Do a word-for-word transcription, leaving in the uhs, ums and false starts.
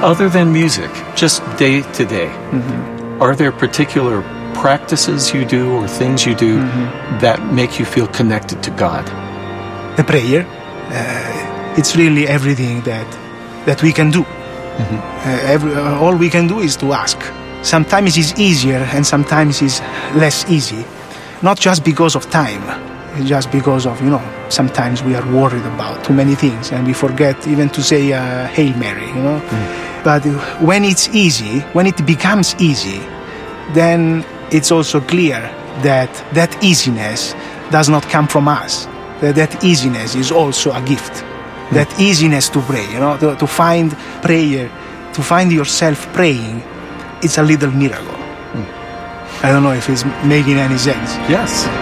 Other than music, just day to day, Mm-hmm. are there particular practices you do or things you do Mm-hmm. that make you feel connected to God? The prayer, uh, it's really everything that that we can do. Mm-hmm. Uh, every, uh, all we can do is to ask. Sometimes it's easier and sometimes it's less easy. Not just because of time, just because of, you know, sometimes we are worried about too many things and we forget even to say uh, Hail Mary, you know. Mm. But when it's easy, when it becomes easy, then it's also clear that that easiness does not come from us. That, that easiness is also a gift. Mm. That easiness to pray, you know, to, to find prayer, to find yourself praying, it's a little miracle. Mm. I don't know if it's making any sense. Yes.